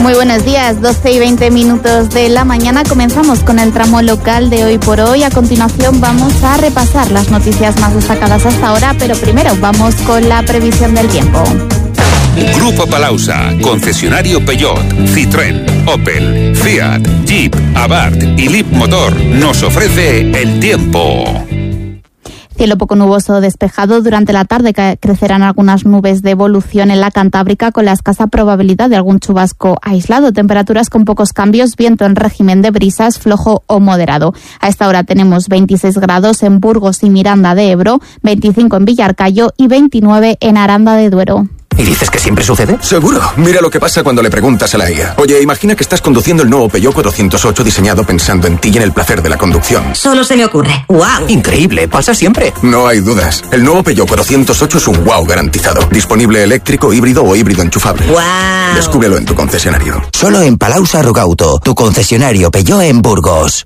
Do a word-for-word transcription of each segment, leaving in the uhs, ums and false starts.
Muy buenos días, doce y veinte minutos de la mañana. Comenzamos con el tramo local de Hoy por Hoy. A continuación vamos a repasar las noticias más destacadas hasta ahora, pero primero vamos con la previsión del tiempo. Grupo Palausa, concesionario Peugeot, Citroën, Opel, Fiat, Jeep, Abarth y Leapmotor nos ofrece el tiempo. Cielo poco nuboso despejado. Durante la tarde crecerán algunas nubes de evolución en la Cantábrica con la escasa probabilidad de algún chubasco aislado. Temperaturas con pocos cambios, viento en régimen de brisas flojo o moderado. A esta hora tenemos veintiséis grados en Burgos y Miranda de Ebro, veinticinco en Villarcayo y veintinueve en Aranda de Duero. ¿Y dices que siempre sucede? Seguro. Mira lo que pasa cuando le preguntas a la I A. Oye, imagina que estás conduciendo el nuevo Peugeot cuatrocientos ocho diseñado pensando en ti y en el placer de la conducción. Solo se me ocurre. ¡Wow! Increíble, pasa siempre. No hay dudas. El nuevo Peugeot cuatrocientos ocho es un wow garantizado. Disponible eléctrico, híbrido o híbrido enchufable. ¡Wow! Descúbrelo en tu concesionario. Solo en Palausa Rogauto, tu concesionario Peugeot en Burgos.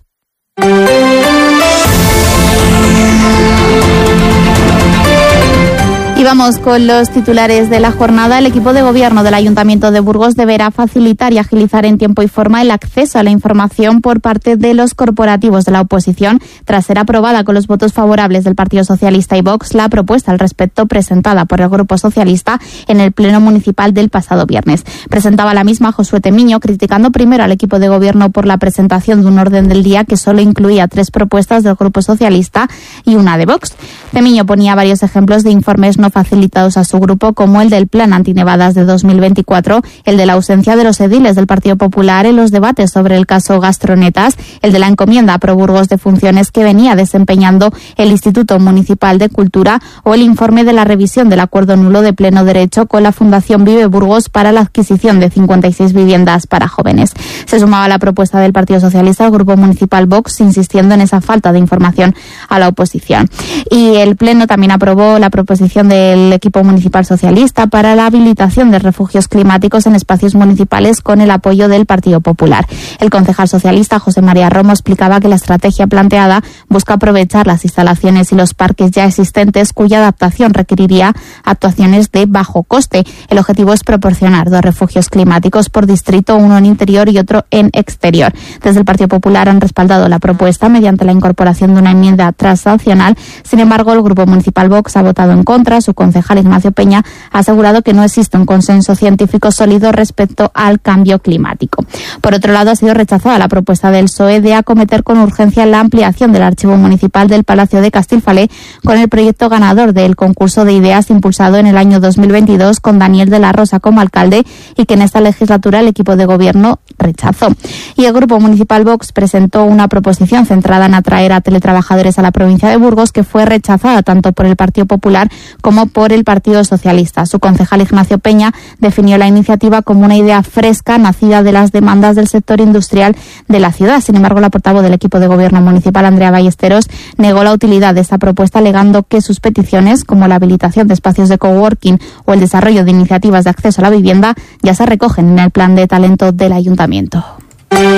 Y vamos con los titulares de la jornada. El equipo de gobierno del Ayuntamiento de Burgos deberá facilitar y agilizar en tiempo y forma el acceso a la información por parte de los corporativos de la oposición, tras ser aprobada con los votos favorables del Partido Socialista y Vox la propuesta al respecto presentada por el Grupo Socialista en el Pleno Municipal del pasado viernes. Presentaba la misma Josué Temiño, criticando primero al equipo de gobierno por la presentación de un orden del día que solo incluía tres propuestas del Grupo Socialista y una de Vox. Temiño ponía varios ejemplos de informes no facilitados a su grupo, como el del Plan Antinevadas de dos mil veinticuatro, el de la ausencia de los ediles del Partido Popular en los debates sobre el caso Gastronetas, el de la encomienda a Pro Burgos de funciones que venía desempeñando el Instituto Municipal de Cultura o el informe de la revisión del acuerdo nulo de pleno derecho con la Fundación Vive Burgos para la adquisición de cincuenta y seis viviendas para jóvenes. Se sumaba la propuesta del Partido Socialista al Grupo Municipal Vox, insistiendo en esa falta de información a la oposición. Y el Pleno también aprobó la proposición de el equipo municipal socialista para la habilitación de refugios climáticos en espacios municipales con el apoyo del Partido Popular. El concejal socialista José María Romo explicaba que la estrategia planteada busca aprovechar las instalaciones y los parques ya existentes cuya adaptación requeriría actuaciones de bajo coste. El objetivo es proporcionar dos refugios climáticos por distrito, uno en interior y otro en exterior. Desde el Partido Popular han respaldado la propuesta mediante la incorporación de una enmienda transaccional. Sin embargo, el Grupo Municipal Vox ha votado en contra. Su concejal Ignacio Peña ha asegurado que no existe un consenso científico sólido respecto al cambio climático. Por otro lado, ha sido rechazada la propuesta del P S O E de acometer con urgencia la ampliación del archivo municipal del Palacio de Castilfalé con el proyecto ganador del concurso de ideas impulsado en el año dos mil veintidós con Daniel de la Rosa como alcalde y que en esta legislatura el equipo de gobierno rechazó. Y el Grupo Municipal Vox presentó una proposición centrada en atraer a teletrabajadores a la provincia de Burgos que fue rechazada tanto por el Partido Popular como por el Partido Socialista. Su concejal Ignacio Peña definió la iniciativa como una idea fresca nacida de las demandas del sector industrial de la ciudad. Sin embargo, la portavoz del equipo de gobierno municipal, Andrea Ballesteros, negó la utilidad de esta propuesta, alegando que sus peticiones, como la habilitación de espacios de coworking o el desarrollo de iniciativas de acceso a la vivienda, ya se recogen en el plan de talento del ayuntamiento.